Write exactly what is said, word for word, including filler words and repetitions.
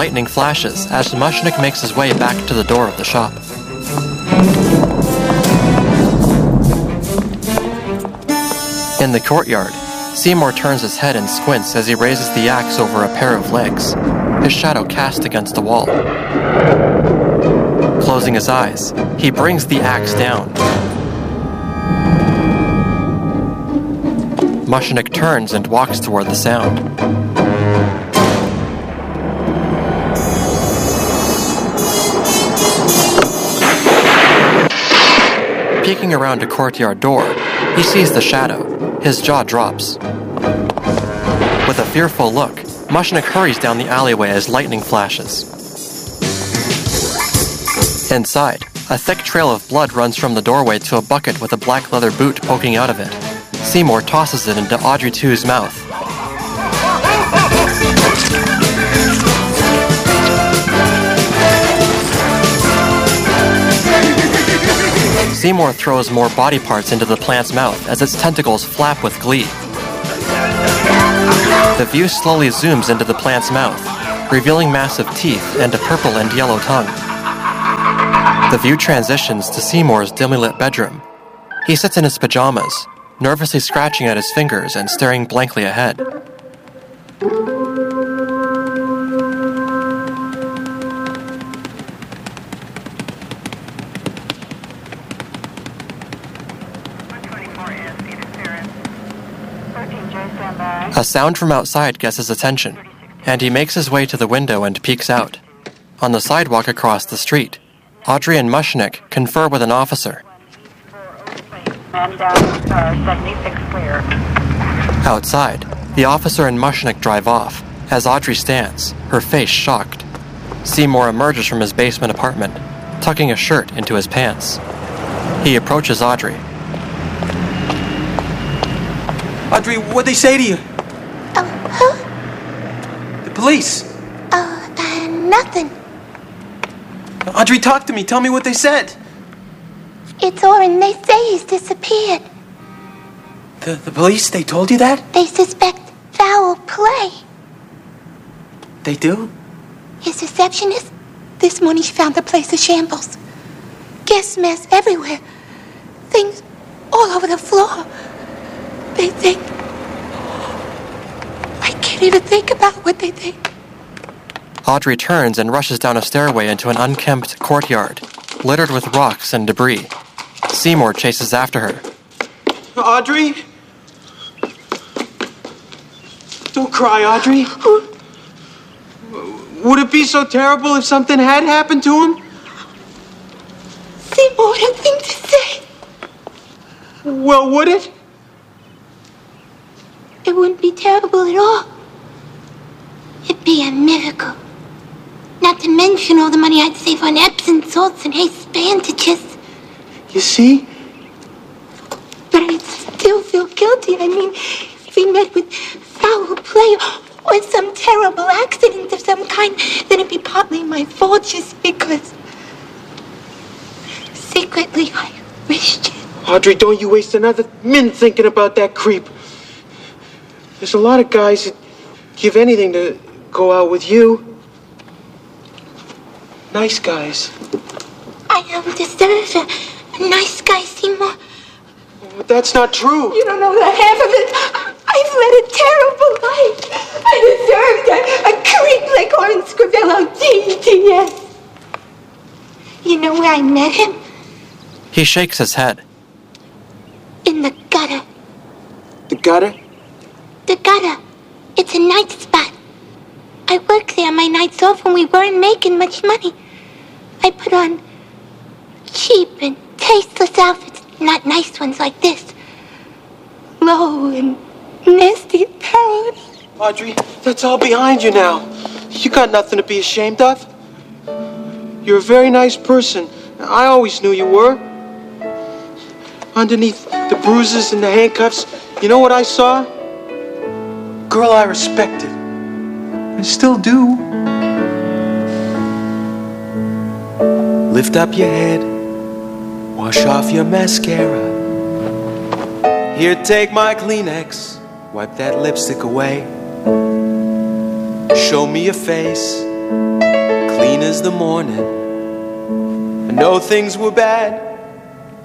lightning flashes as Mushnick makes his way back to the door of the shop. In the courtyard, Seymour turns his head and squints as he raises the axe over a pair of legs, his shadow cast against the wall. Closing his eyes, he brings the axe down. Mushnick turns and walks toward the sound. Peeking around a courtyard door, he sees the shadow. His jaw drops. With a fearful look, Mushnick hurries down the alleyway as lightning flashes. Inside, a thick trail of blood runs from the doorway to a bucket with a black leather boot poking out of it. Seymour tosses it into Audrey two's mouth. Seymour throws more body parts into the plant's mouth as its tentacles flap with glee. The view slowly zooms into the plant's mouth, revealing massive teeth and a purple and yellow tongue. The view transitions to Seymour's dimly lit bedroom. He sits in his pajamas, nervously scratching at his fingers and staring blankly ahead. A sound from outside gets his attention, and he makes his way to the window and peeks out. On the sidewalk across the street, Audrey and Mushnick confer with an officer. Outside, the officer and Mushnick drive off, as Audrey stands, her face shocked. Seymour emerges from his basement apartment, tucking a shirt into his pants. He approaches Audrey. Audrey, what'd they say to you? Oh, huh? The police. Oh, uh, nothing. Audrey, talk to me. Tell me what they said. It's Oren. They say he's disappeared. The, the police, they told you that? They suspect foul play. They do? His receptionist, this morning she found the place a shambles. Guest mess everywhere. Things all over the floor. They think... I can't even think about what they think. Audrey turns and rushes down a stairway into an unkempt courtyard, littered with rocks and debris. Seymour chases after her. Audrey? Don't cry, Audrey. Would it be so terrible if something had happened to him? Seymour, what a thing to say. Well, would it? It wouldn't be terrible at all. It'd be a miracle. Not to mention all the money I'd save on Epsom salts and Ace bandages. You see? But I'd still feel guilty. I mean, if he met with foul play or some terrible accident of some kind, then it'd be partly my fault just because secretly I wished it. Audrey, don't you waste another minute thinking about that creep. There's a lot of guys that give anything to go out with you. Nice guys. I don't deserve a, a nice guy, Seymour. But that's not true. You don't know the half of it. I've led a terrible life. I deserved a, a creep like Oren Scrivello. G T S. You know where I met him? He shakes his head. In the gutter. The gutter? The gutter. It's a night spot. I worked there my nights off when we weren't making much money. I put on cheap and tasteless outfits, not nice ones like this. Low and nasty apparel. Audrey, that's all behind you now. You got nothing to be ashamed of. You're a very nice person. I always knew you were. Underneath the bruises and the handcuffs, you know what I saw? Girl I respected. I still do. Lift up your head, wash off your mascara. Here, take my Kleenex, wipe that lipstick away. Show me your face, clean as the morning. I know things were bad,